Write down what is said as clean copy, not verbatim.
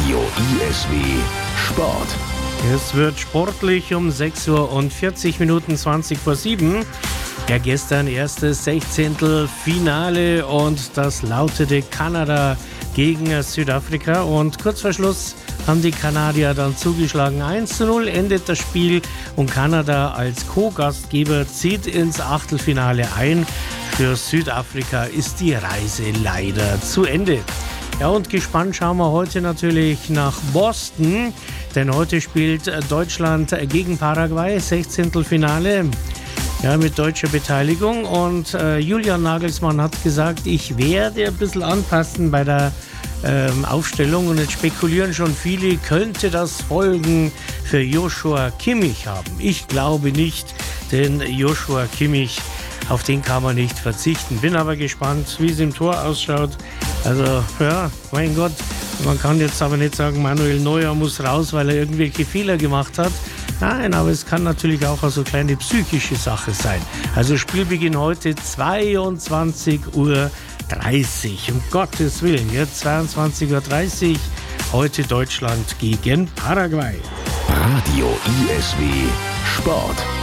Radio ISW Sport. Es wird sportlich um 6 Uhr und 40 Minuten 20 vor 7. Ja, gestern erstes 16. Finale und das lautete Kanada gegen Südafrika. Und kurz vor Schluss haben die Kanadier dann zugeschlagen. 1:0 endet das Spiel und Kanada als Co-Gastgeber zieht ins Achtelfinale ein. Für Südafrika ist die Reise leider zu Ende. Ja, und gespannt schauen wir heute natürlich nach Boston, denn heute spielt Deutschland gegen Paraguay, 16. Finale, ja, mit deutscher Beteiligung. Und Julian Nagelsmann hat gesagt, ich werde ein bisschen anpassen bei der Aufstellung. Und jetzt spekulieren schon viele, könnte das Folgen für Joshua Kimmich haben. Ich glaube nicht, denn Joshua Kimmich, auf den kann man nicht verzichten. Bin aber gespannt, wie es im Tor ausschaut. Also, ja, mein Gott, man kann jetzt aber nicht sagen, Manuel Neuer muss raus, weil er irgendwelche Fehler gemacht hat. Nein, aber es kann natürlich auch eine so kleine psychische Sache sein. Also Spielbeginn heute 22:30 Uhr. Um Gottes Willen, jetzt 22:30 Uhr. Heute Deutschland gegen Paraguay. Radio ISW Sport.